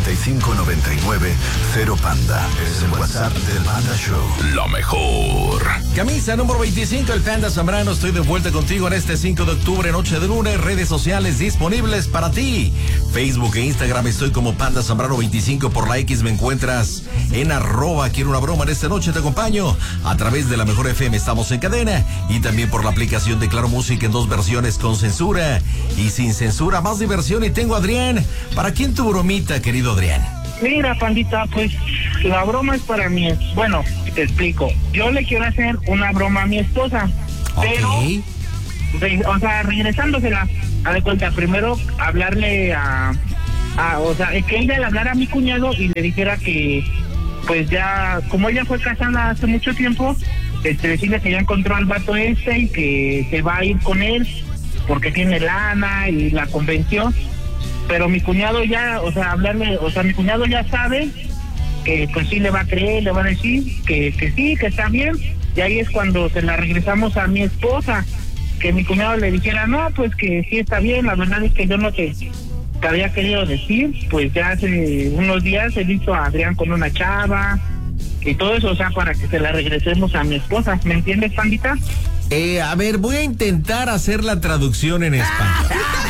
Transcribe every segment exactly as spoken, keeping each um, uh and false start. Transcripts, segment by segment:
y cinco noventa y nueve cero Panda. Es el WhatsApp del Panda Show. Lo mejor. Camisa número veinticinco, el Panda Zambrano. Estoy de vuelta contigo en este cinco de octubre, noche de lunes. Redes sociales disponibles para ti. Facebook e Instagram estoy como Panda Zambrano veinticinco. Por la X me encuentras en arroba quiero una broma. En esta noche te acompaño a través de la Mejor F M. Estamos en cadena y también por la aplicación de Claro Música en dos versiones, con censura y sin censura. Más diversión. Y tengo a Adrián. ¿Para quién tu bromita, querido Adrián? Mira, Pandita, pues la broma es para mí. Bueno, te explico. Yo le quiero hacer una broma a mi esposa, pero, Ok. re- o sea, regresándosela, a de cuenta, primero hablarle a, a, o sea, que ella le hablara a mi cuñado y le dijera que, pues ya, como ella fue casada hace mucho tiempo, este, decirle que ya encontró al vato este y que se va a ir con él porque tiene lana y la convenció. Pero mi cuñado ya, o sea, hablarle, o sea, mi cuñado ya sabe que pues sí le va a creer, le va a decir que, que sí, que está bien, y ahí es cuando se la regresamos a mi esposa, que mi cuñado le dijera, no, pues que sí está bien, la verdad es que yo no te, te había querido decir, pues ya hace unos días he visto a Adrián con una chava, y todo eso, o sea, para que se la regresemos a mi esposa, ¿me entiendes, Pandita? Eh, a ver, voy a intentar hacer la traducción en español.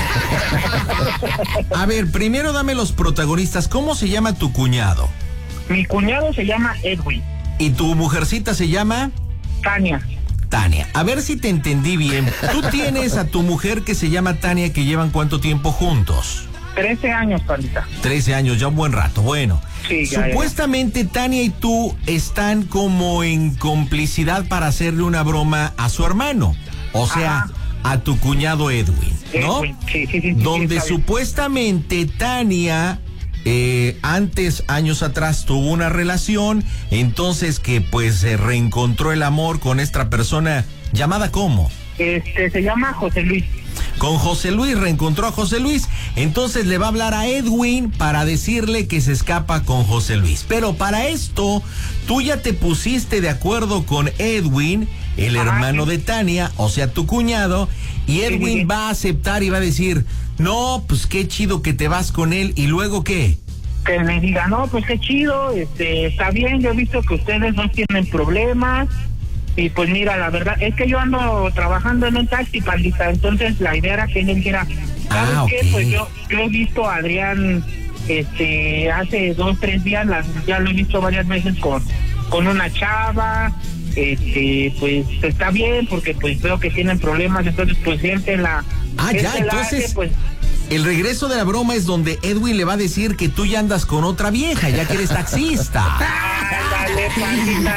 A ver, primero dame los protagonistas. ¿Cómo se llama tu cuñado? Mi cuñado se llama Edwin. ¿Y tu mujercita se llama? Tania. Tania. A ver si te entendí bien. Tú tienes a tu mujer que se llama Tania, que llevan ¿cuánto tiempo juntos? trece años, Pandita. trece años, ya un buen rato. Bueno, Sí, ya, supuestamente Tania y tú están como en complicidad para hacerle una broma a su hermano. O sea, Ajá. a tu cuñado Edwin, ¿no? Edwin, sí, sí, sí, sí, Donde está bien. supuestamente Tania, eh, antes, años atrás, tuvo una relación, entonces que pues se reencontró el amor con esta persona llamada ¿cómo? Este, se llama José Luis. Con José Luis, reencontró a José Luis, entonces le va a hablar a Edwin para decirle que se escapa con José Luis. Pero para esto, tú ya te pusiste de acuerdo con Edwin, el Ajá, hermano sí. de Tania, o sea, tu cuñado, y Edwin sí, sí. va a aceptar y va a decir, no, pues qué chido que te vas con él, y luego ¿qué? Que le diga, no, pues qué chido, este, está bien, yo he visto que ustedes no tienen problemas. Y pues mira, la verdad, es que yo ando trabajando en un taxi, Pandita, entonces la idea era que él dijera, ¿sabes Ah, qué? ok. Pues yo, yo he visto a Adrián, este, hace dos, tres días, la- ya lo he visto varias veces con, con una chava, este, pues está bien, porque pues veo que tienen problemas, entonces pues él te la... Ah, él ya, te la entonces- hace, pues, El regreso de la broma es donde Edwin le va a decir que tú ya andas con otra vieja, ya que eres taxista. ándale, Pandita,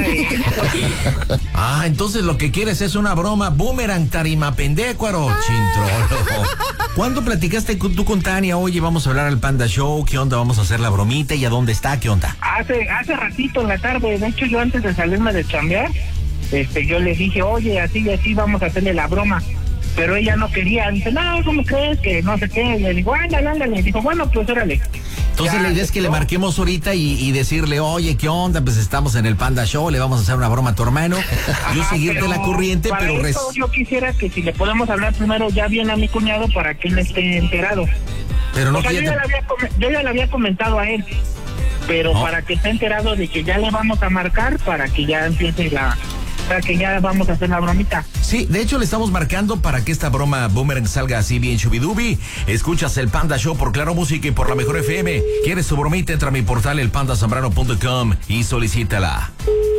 eso. Ah, entonces lo que quieres es una broma boomerang tarima pendecuaro, chintrolo. ¿Cuándo platicaste con- tú con Tania? Oye, vamos a hablar al Panda Show, ¿qué onda? Vamos a hacer la bromita, ¿y a dónde está? ¿Qué onda? Hace, hace ratito en la tarde, de hecho yo antes de salirme de chambear, este, yo le dije, oye, así y así vamos a hacerle la broma. Pero ella no quería, dice, no, ¿cómo crees? Que no sé qué. Le digo, ándale, ándale. Dijo, bueno, pues órale. Entonces Ya, la idea es que le ¿no? marquemos ahorita y, y decirle, oye, ¿qué onda? Pues estamos en el Panda Show, le vamos a hacer una broma a tu hermano. Yo Ajá, seguirte pero la corriente, para pero... eso res- yo quisiera que si le podemos hablar primero ya bien a mi cuñado para que él esté enterado. Pero no O sea, yo ya, fíjate... le había, come- yo ya le había comentado a él, pero No. para que esté enterado de que ya le vamos a marcar para que ya empiece la... O sea, que ya vamos a hacer la bromita. Sí, de hecho le estamos marcando para que esta broma boomerang salga así bien chubidubi. Escuchas el Panda Show por Claro Música y por la Mejor F M. ¿Quieres tu bromita? Entra a mi portal el panda zambrano punto com y solicítala.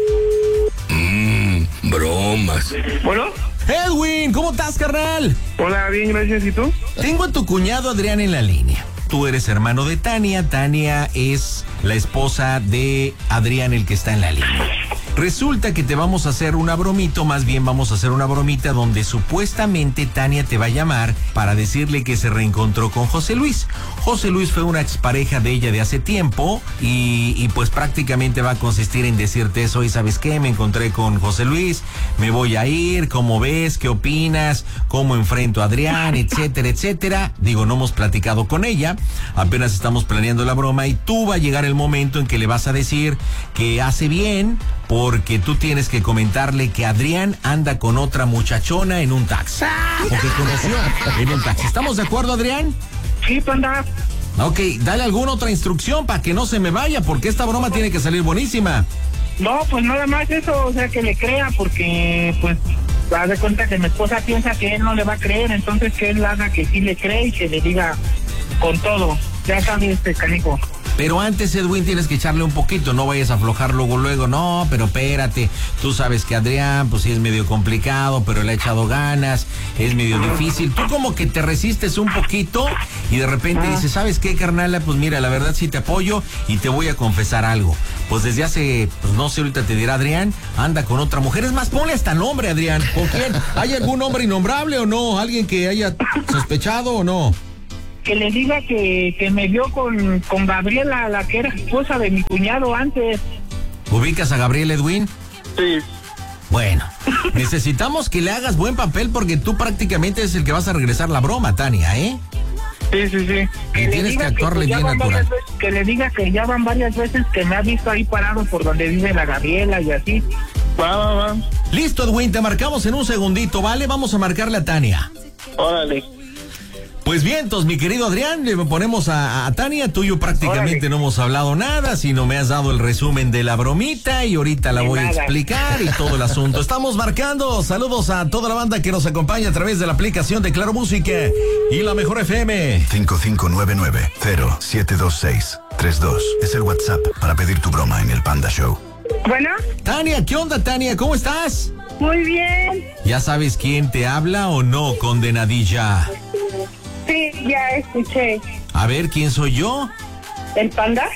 Mmm, bromas. Bueno, Edwin, ¿cómo estás, carnal? hola, bien, gracias. ¿Y tú? Tengo a tu cuñado Adrián en la línea. Tú eres hermano de Tania. Tania es la esposa de Adrián, el que está en la línea. Resulta que te vamos a hacer una bromita, o más bien vamos a hacer una bromita donde supuestamente Tania te va a llamar para decirle que se reencontró con José Luis. José Luis fue una expareja de ella de hace tiempo y, y pues prácticamente va a consistir en decirte eso. Y ¿sabes qué? Me encontré con José Luis, me voy a ir, ¿cómo ves? ¿Qué opinas? ¿Cómo enfrento a Adrián? Etcétera, etcétera. Digo, no hemos platicado con ella, apenas estamos planeando la broma y tú va a llegar el momento en que le vas a decir que hace bien, porque tú tienes que comentarle que Adrián anda con otra muchachona en un taxi. O que conoció en un taxi. ¿Estamos de acuerdo, Adrián? Sí, Panda. Ok, dale alguna otra instrucción para que no se me vaya, porque esta broma tiene que salir buenísima. No, pues nada más eso, o sea, que le crea, porque pues haz de cuenta que mi esposa piensa que él no le va a creer, entonces que él haga que sí le cree y que le diga con todo. Ya sabes, este canijo. Pero antes, Edwin, tienes que echarle un poquito, no vayas a aflojar luego, luego, no, pero espérate, tú sabes que Adrián, pues sí es medio complicado, pero le ha echado ganas, es medio difícil, tú como que te resistes un poquito y de repente ah. dices, ¿sabes qué, carnala? Pues mira, la verdad sí te apoyo y te voy a confesar algo, pues desde hace, pues no sé, ahorita te dirá Adrián, anda con otra mujer, es más, ponle hasta nombre, Adrián, ¿con quién? ¿Hay algún hombre innombrable o no? ¿Alguien que haya sospechado o no? Que le diga que, que me vio con, con Gabriela, la que era esposa de mi cuñado antes. ¿Ubicas a Gabriel, Edwin? Sí. Bueno, necesitamos que le hagas buen papel porque tú prácticamente es el que vas a regresar la broma, Tania, ¿eh? Sí, sí, sí. Que y tienes que actuarle que, pues, bien natural. Veces, que le diga que ya van varias veces que me ha visto ahí parado por donde vive la Gabriela y así. Va, va, va. Listo, Edwin, te marcamos en un segundito, ¿vale? Vamos a marcarle a Tania. Órale. Pues bien, entonces, mi querido Adrián, le ponemos a, a Tania, tú y yo prácticamente Órale. No hemos hablado nada, sino me has dado el resumen de la bromita y ahorita la de voy nada. a explicar y todo el asunto. Estamos marcando, saludos a toda la banda que nos acompaña a través de la aplicación de Claro Música y la Mejor F M. cinco cinco nueve nueve cero siete dos seis tres dos es el WhatsApp para pedir tu broma en el Panda Show. Bueno. Tania, ¿qué onda, Tania? ¿Cómo estás? Muy bien. ¿Ya sabes quién te habla o no, condenadilla? Sí, ya escuché. A ver, ¿quién soy yo? ¿El Panda?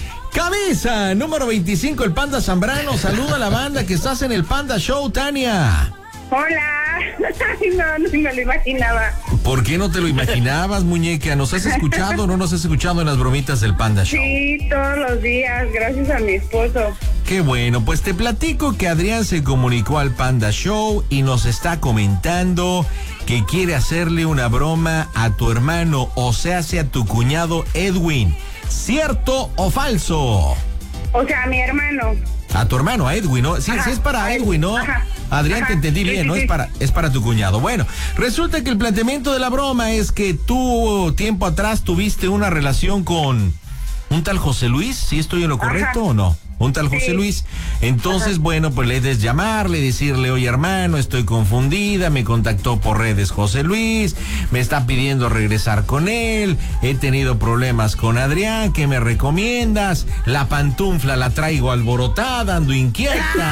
Camisa, número veinticinco, el Panda Zambrano. Saluda a la banda que estás en el Panda Show, Tania. Hola. No, no me lo imaginaba. ¿Por qué no te lo imaginabas, muñeca? ¿Nos has escuchado o no nos has escuchado en las bromitas del Panda Show? Sí, todos los días, gracias a mi esposo. Qué bueno, pues te platico que Adrián se comunicó al Panda Show y nos está comentando que quiere hacerle una broma a tu hermano, o sea, sea tu cuñado Edwin. ¿Cierto o falso? O sea, a mi hermano. A tu hermano, a Edwin, ¿no? Sí, ajá, sí es para Edwin, ¿no? Ajá, Adrián, ajá, te entendí bien, sí, sí, ¿no? Sí. Es para, es para tu cuñado. Bueno, resulta que el planteamiento de la broma es que tú tiempo atrás tuviste una relación con un tal José Luis, ¿sí estoy en lo correcto ajá. o no? Un tal José sí. Luis. Entonces, ajá. bueno, pues le des llamarle, decirle, oye hermano, estoy confundida, me contactó por redes José Luis, me está pidiendo regresar con él, he tenido problemas con Adrián, ¿qué me recomiendas? La pantufla la traigo alborotada, ando inquieta.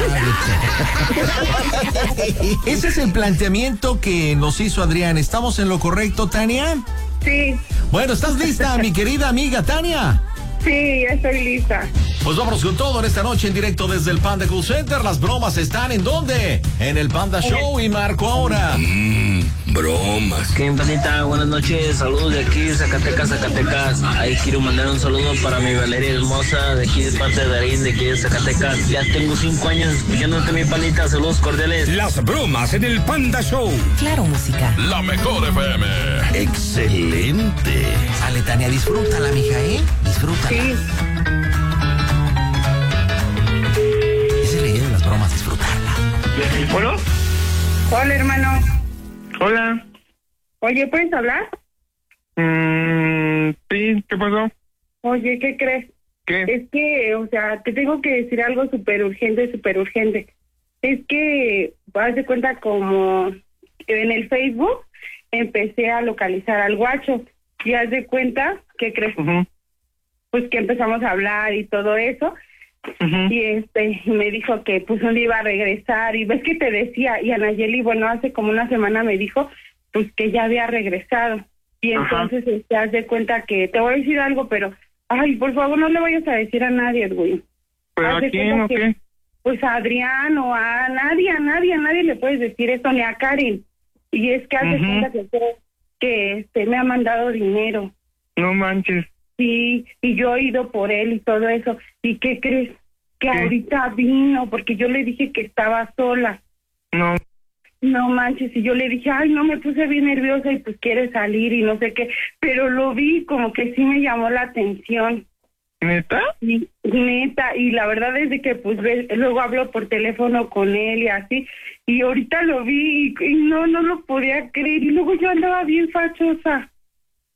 Ese es el planteamiento que nos hizo Adrián. ¿Estamos en lo correcto, Tania? Sí. Bueno, ¿estás lista, mi querida amiga Tania? Sí, ya estoy lista. Pues vamos con todo en esta noche en directo desde el Panda Cool Center. Las bromas están ¿en dónde? En el Panda Show y marco ahora. Mmm, bromas. ¿Qué panita? Buenas noches, saludos de aquí, Zacatecas, Zacatecas. Ahí quiero mandar un saludo para mi Valeria hermosa, de aquí de parte de Darín, de aquí de Zacatecas. Ya tengo cinco años escuchándote, mi panita, saludos cordiales. Las bromas en el Panda Show. Claro Música. La Mejor F M. Excelente. Sale, Tania, disfrútala, mija, ¿eh? Disfrútala. Sí. Esa es la idea de las bromas, disfrutarla. ¿Bueno? Hola, hermano. Hola. Oye, ¿puedes hablar? Mm, sí, ¿qué pasó? Oye, ¿qué crees? ¿Qué? Es que, o sea, te tengo que decir algo súper urgente, súper urgente. Es que, haz de cuenta, como en el Facebook empecé a localizar al guacho. Y haz de cuenta, ¿qué crees? Uh-huh. Pues que empezamos a hablar y todo eso. Uh-huh. Y este me dijo que pues un día iba a regresar. Y ves que te decía, y Anayeli, bueno, hace como una semana me dijo pues que ya había regresado. Y entonces uh-huh. te das de cuenta que te voy a decir algo, pero ay, por favor, no le vayas a decir a nadie, Edwin. ¿Pero a quién o qué? Pues a Adrián o a nadie, a nadie, a nadie le puedes decir eso, ni a Karen. Y es que haz de uh-huh. cuenta que, que este me ha mandado dinero. No manches. Sí, y yo he ido por él y todo eso. ¿Y qué crees? Que ¿Qué? Ahorita vino, porque yo le dije que estaba sola. No. No manches, y yo le dije, ay, no, me puse bien nerviosa y pues quiere salir y no sé qué. Pero lo vi como que sí me llamó la atención. ¿Neta? Sí, neta, y la verdad es de que pues luego hablo por teléfono con él y así. Y ahorita lo vi y, y no, no lo podía creer. Y luego yo andaba bien fachosa.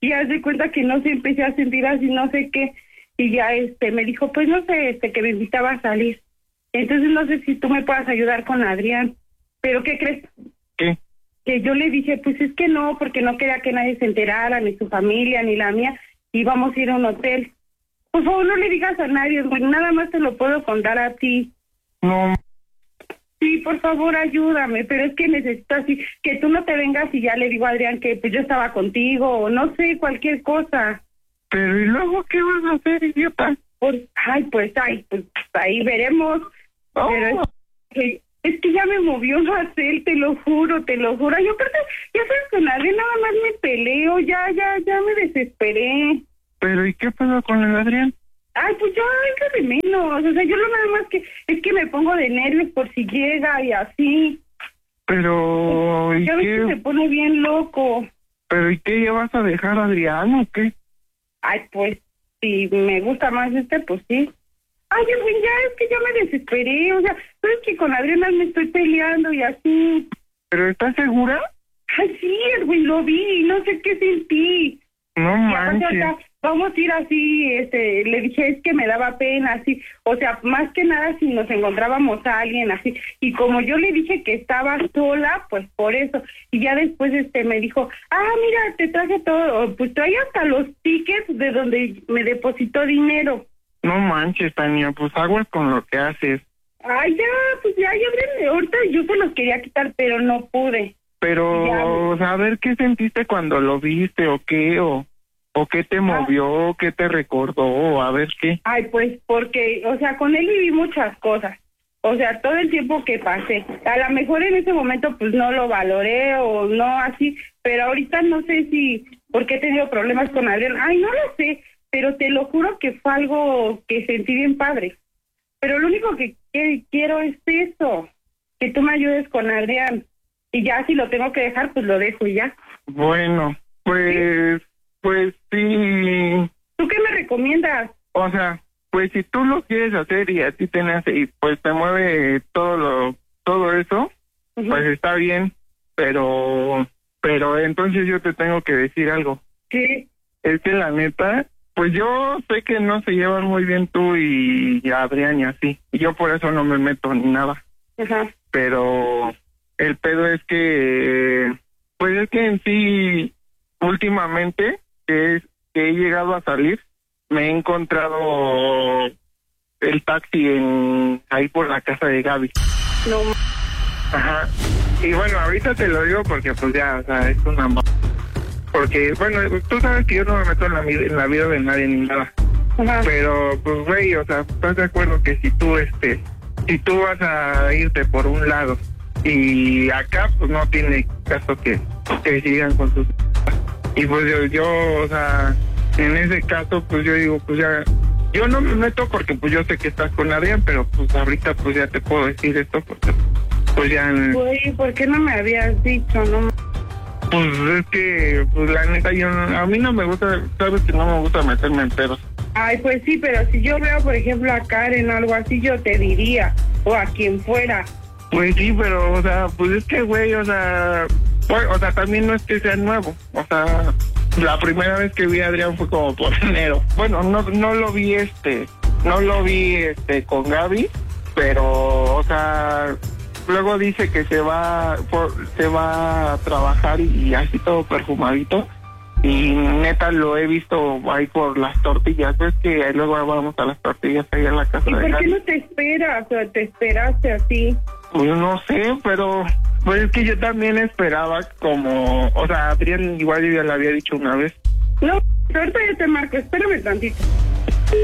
y haz de cuenta que no se empecé a sentir así, no sé qué, y ya este me dijo, pues no sé, este que me invitaba a salir. Entonces no sé si tú me puedas ayudar con Adrián, pero ¿qué crees? ¿Qué? Que yo le dije, pues es que no, porque no quería que nadie se enterara, ni su familia, ni la mía, y vamos a ir a un hotel. Por favor, no le digas a nadie, güey, nada más te lo puedo contar a ti. No. Sí, por favor, ayúdame, pero es que necesito así, que tú no te vengas y ya le digo a Adrián que pues yo estaba contigo, o no sé, cualquier cosa. Pero ¿y luego qué vas a hacer, idiota? Por, ay, pues, ay, pues ahí veremos. Oh. Pero es que, es que ya me movió Marcel, te lo juro, te lo juro. Yo aparte, ya sabes, con Adrián nada más me peleo, ya, ya, ya me desesperé. Pero ¿y qué pasó con el Adrián? Ay, pues ya, es de menos, o sea, yo lo nada más que, es que me pongo de nervios por si llega y así. Pero, ¿y ya ves qué? que se pone bien loco. Pero, ¿y qué? ¿Ya vas a dejar a Adrián o qué? Ay, pues, si me gusta más este, pues sí. Ay, Edwin, ya es que ya me desesperé, o sea, sabes que con Adriana me estoy peleando y así. ¿Pero estás segura? Ay, sí, Edwin, lo vi, no sé qué sentí. No Y aparte, o manches. sea, vamos a ir así, este, le dije, es que me daba pena, así, o sea, más que nada si nos encontrábamos a alguien así, y como yo le dije que estaba sola, pues por eso, y ya después, este, me dijo, ah, mira, te traje todo, pues trae hasta los tickets de donde me depositó dinero. No manches, Tania, pues aguas con lo que haces. Ay, ya, pues ya, ya, ahorita yo se los quería quitar, pero no pude. Pero, Ya. o sea, a ver, ¿qué sentiste cuando lo viste o qué? O, o qué te movió, qué te recordó, o a ver qué. Ay, pues porque, o sea, con él viví muchas cosas. O sea, todo el tiempo que pasé. A lo mejor en ese momento pues no lo valoré o no así, pero ahorita no sé si, porque he tenido problemas con Adrián. Ay, no lo sé, pero te lo juro que fue algo que sentí bien padre. Pero lo único que, que quiero es eso, que tú me ayudes con Adrián. Y ya si lo tengo que dejar, pues lo dejo y ya. Bueno, pues, pues sí. ¿Tú qué me recomiendas? O sea, pues si tú lo quieres hacer y a ti te nace y pues te mueve todo lo, todo eso, Uh-huh. pues está bien, pero, pero entonces yo te tengo que decir algo. ¿Qué? Es que la neta, pues yo sé que no se llevan muy bien tú y Adrián y así, y yo por eso no me meto ni nada. Ajá. Pero el pedo es que, pues es que en sí, últimamente, que, es, que he llegado a salir, me he encontrado el taxi en ahí por la casa de Gaby. No. Ajá. Y bueno, ahorita te lo digo porque pues ya, o sea, es una m... Porque, bueno, tú sabes que yo no me meto en la, en la vida de nadie ni nada. Ajá. Pero, pues, güey, o sea, ¿estás de acuerdo que si tú, este, si tú vas a irte por un lado y acá, pues, no tiene caso que, que sigan con sus... Y, pues, yo, yo, o sea, en ese caso, pues, yo digo, pues, ya... Yo no me meto porque, pues, yo sé que estás con Adrián, pero, pues, ahorita, pues, ya te puedo decir esto porque, pues, ya... Güey, ¿por qué no me habías dicho? No. Pues, es que, pues, la neta, yo... A mí no me gusta, sabes que no me gusta meterme en pedos. Ay, pues sí, pero si yo veo, por ejemplo, a Karen o algo así, yo te diría, o a quien fuera. Pues sí, pero, o sea, pues es que, güey, o sea, pues, o sea, también no es que sea nuevo, o sea, la primera vez que vi a Adrián fue como por enero. Bueno, no, no lo vi, este, no lo vi, este, con Gaby, pero, o sea, luego dice que se va, por, se va a trabajar y así todo perfumadito. Y neta lo he visto ahí por las tortillas. ¿Ves que luego vamos a las tortillas ahí en la casa ¿Y de por qué Gaby? no te esperas? O sea, te esperaste así. Pues no sé, pero pues es que yo también esperaba como... O sea, Adrián igual yo ya le había dicho una vez. No, ahorita ya te marco, espérame tantito.